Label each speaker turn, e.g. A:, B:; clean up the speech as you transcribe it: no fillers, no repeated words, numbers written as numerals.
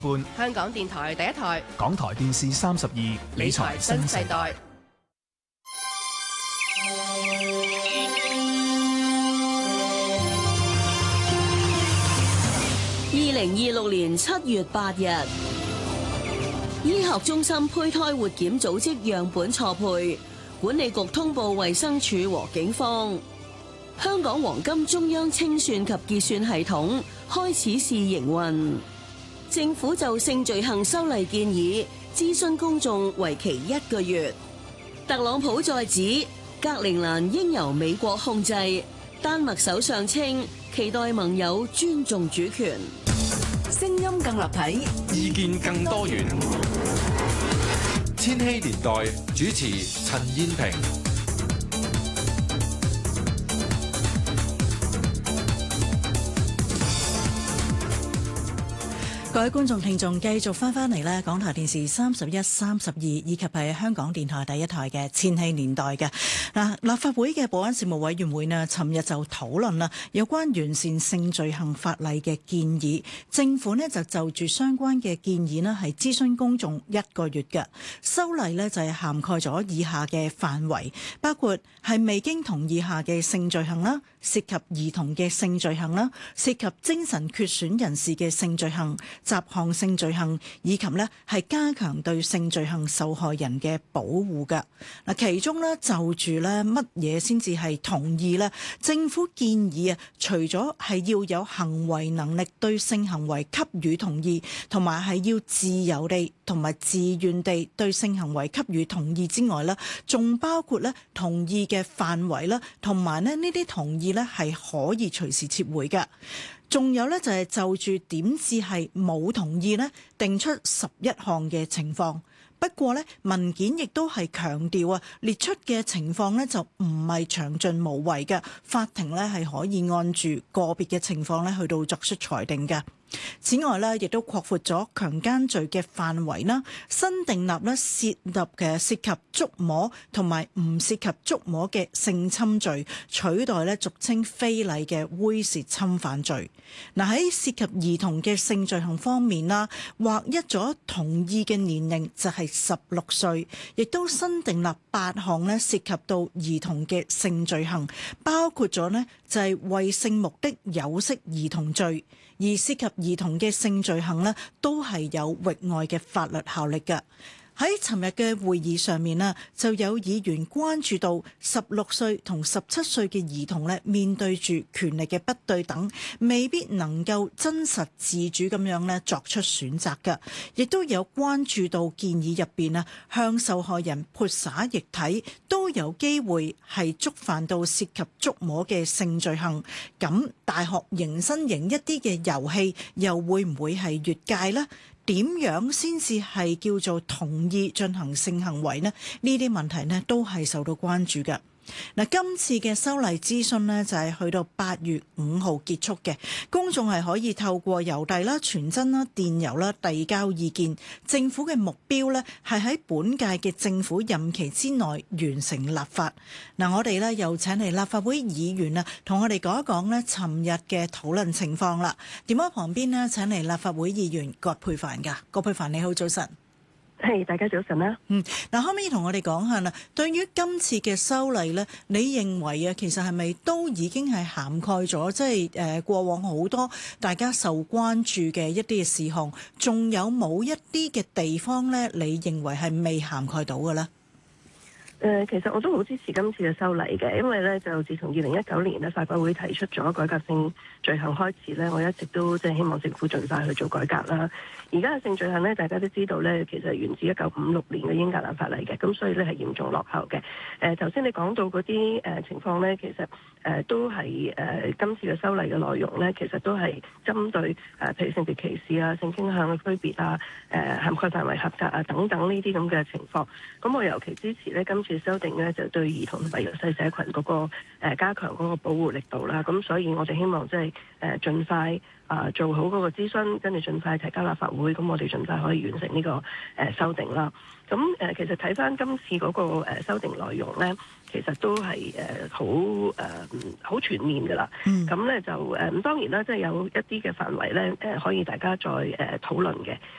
A: 半，
B: 香港電台第一台，
A: 港台電視32理財新世代。
C: 2026年7月8日，醫學中心胚胎活檢組織樣本錯配，管理局通報衛生署和警方。香港黃金中央清算及結算系統開始試營運。政府就性罪行修例建議諮詢公眾，為期1個月。特朗普再指格陵蘭應由美國控制。丹麥首相稱期待盟友尊重主權。
B: 聲音更立體，
D: 意見更多元。千禧年代主持陳燕萍。
E: 各位觀眾聽眾，繼續翻嚟咧，港台電視31、32以及係香港電台第一台嘅千禧年代嘅嗱，立法會嘅保安事務委員會呢，尋日就討論啦有關完善性罪行法例嘅建議，政府呢就住相關嘅建議呢係諮詢公眾1個月嘅。修例呢就係涵蓋咗以下嘅範圍，包括係未經同意下嘅性罪行啦，涉及兒童嘅性罪行啦，涉及精神缺損人士嘅性罪行、雜項性罪行，以及呢係加強對性罪行受害人嘅保護嘅。嗱，其中呢就住呢乜嘢先至係同意呢？政府建議啊，除咗係要有行為能力對性行為給予同意，同埋係要自由地同埋自願地對性行為給予同意之外呢，仲包括呢同意嘅範圍啦，同埋呢啲同意呢係可以隨時撤回嘅。仲有呢，就係就住點至係冇同意呢，定出11項嘅情況。不過呢，文件亦都係強調啊，列出嘅情況呢就唔係詳盡無遺嘅，法庭呢係可以按住個別嘅情況呢去到作出裁定嘅。此外呢，亦都擴闊咗強姦罪嘅範圍啦，新訂立呢涉及觸摸同埋唔涉及觸摸嘅性侵罪，取代呢俗稱非禮嘅猥褻侵犯罪。嗱，喺涉及兒童嘅性罪行方面啦，劃一咗同意嘅年齡就係16歲，亦都新訂立8項呢涉及到兒童嘅性罪行，包括咗呢就係為性目的有色兒童罪。而涉及兒童嘅性罪行呢，都係有域外嘅法律效力嘅。喺尋日嘅會議上面呢，就有議員關注到16歲同17歲嘅兒童呢，面對住權力嘅不對等，未必能夠真實自主咁樣呢作出選擇嘅。亦都有關注到建議入邊啊，向受害人潑灑液體都有機會係觸犯到涉及觸摸嘅性罪行。咁大學迎新型一啲嘅遊戲又會唔會係越界呢？點樣先至係叫做同意進行性行為呢？呢啲問題呢都係受到關注嘅。嗱，今次嘅修例諮詢呢，就係去到8月5號結束嘅，公眾係可以透過郵遞啦、傳真啦、電郵啦遞交意見。政府嘅目標呢，係喺本屆嘅政府任期之內完成立法。嗱，我哋呢又請嚟立法會議員啊，同我哋講一講呢尋日嘅討論情況啦。電話旁邊呢，請嚟立法會議員葛珮帆㗎。葛珮帆你好，早晨。
F: 係，大家早晨啦。
E: 嗱，可唔可以同我哋講下啦？對於今次嘅修例咧，你認為啊，其實係咪都已經係涵蓋咗，即係過往好多大家受關注嘅一啲嘅事項，仲有冇一啲嘅地方咧，你認為係未涵蓋到嘅咧？
F: 其實我都好支持今次嘅修例嘅，因為咧就自從2019年咧法改會提出咗改革性罪行開始咧，我一直都即係希望政府盡快去做改革啦。而家嘅性罪行咧，大家都知道咧，其實源自1956年嘅英格蘭法例嘅，咁所以咧係嚴重落後嘅。頭先你講到嗰啲情況咧，其實都係今次嘅修例嘅內容咧，其實都係針對譬如性別歧視啊、性傾向嘅區別啊、涵蓋範圍狹窄啊等等呢啲咁嘅情況。咁我尤其支持咧今次次修訂咧就對兒童同埋弱勢社群嗰個加強嗰個保護力度啦。咁所以我哋希望即係盡快做好嗰個諮詢，跟住盡快提交立法會，咁我哋盡快可以完成呢個修訂啦。咁其實睇翻今次嗰個修訂內容咧，其實都係好全面㗎啦。咁咧就當然啦，即係有一啲嘅範圍咧可以大家再討論嘅。